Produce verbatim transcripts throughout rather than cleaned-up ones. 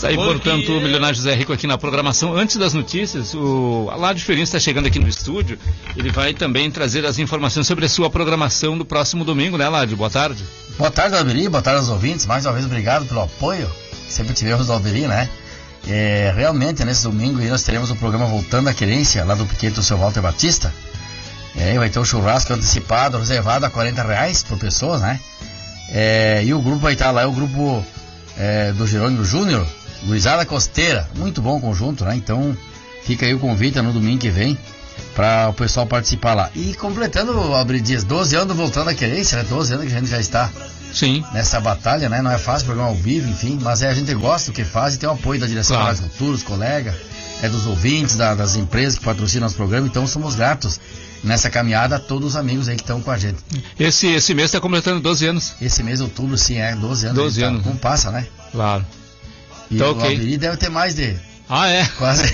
Está aí, portanto, o milionário José Rico aqui na programação. Antes das notícias, o Aládio Ferino está chegando aqui no estúdio. Ele vai também trazer as informações sobre a sua programação do próximo domingo, né, Aládio? Boa tarde. Boa tarde, Alberi. Boa tarde aos ouvintes. Mais uma vez, obrigado pelo apoio que sempre tivemos do Alberi, né? É, realmente, nesse domingo aí nós teremos o programa Voltando à Querência, lá do Piquete do seu Walter Batista. É, vai ter um churrasco antecipado, reservado a quarenta reais por pessoas, né? É, e o grupo vai estar lá, é o grupo é, do Jerônimo Júnior, Gurizada Costeira. Muito bom conjunto, né? Então fica aí o convite no domingo que vem para o pessoal participar lá. E completando, Alberi Dias, doze anos Voltando à Querência, né? doze anos que a gente já está Sim. nessa batalha, né? Não é fácil, programa ao vivo, enfim, mas é, a gente gosta do que faz e tem o apoio da direção claro. da Rádio Cultura, dos colegas, é dos ouvintes, da, das empresas que patrocinam nosso programa, então somos gratos nessa caminhada a todos os amigos aí que estão com a gente. Esse, esse mês está completando doze anos. Esse mês de outubro, sim, é doze anos. doze anos. Tá, como passa, né? Claro. E então, o ok. Alberi deve ter mais de... Ah, é? Quase.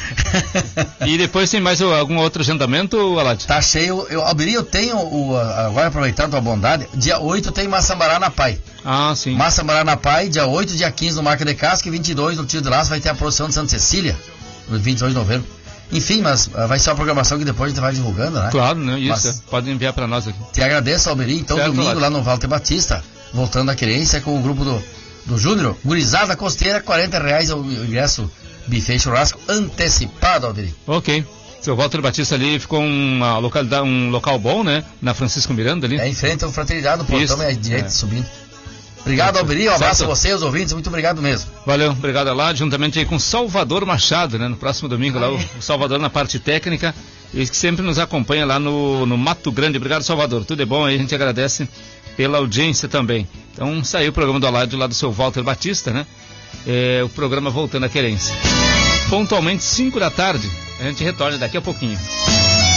E depois tem mais algum outro agendamento, Aládio? Tá cheio. Eu, Alberi, eu tenho, o, agora aproveitando a bondade, dia oito tem Massambará na Pai. Ah, sim. Massambará na Pai, dia oito, dia quinze no Marca de Casca e vinte e dois no Tiro de Laço vai ter a procissão de Santa Cecília, no vinte e dois de novembro. Enfim, mas uh, vai ser uma programação que depois a gente vai divulgando, né? Claro, né? Isso, mas, é. Pode enviar para nós aqui. Te agradeço, Alberi. Então, certo, domingo lá no Walter Batista, Voltando à Querência, com o grupo do, do Júnior, Gurizada Costeira, quarenta reais o ingresso buffet churrasco antecipado, Alberi. Ok. Seu Walter Batista ali ficou uma localidade, um local bom, né? Na Francisco Miranda ali. É, em frente ao Fraternidade, o portão é direito é. subindo. Obrigado, Alberi, um abraço certo. a vocês, ouvintes, muito obrigado mesmo. Valeu, obrigado lá, juntamente aí com Salvador Machado, né? No próximo domingo lá, o Salvador na parte técnica, e que sempre nos acompanha lá no, no Mato Grande. Obrigado, Salvador, tudo é bom aí, a gente agradece pela audiência também. Então saiu o programa do Aládio lá do seu Walter Batista, né? É, o programa Voltando à Querência. Pontualmente cinco da tarde, a gente retorna daqui a pouquinho.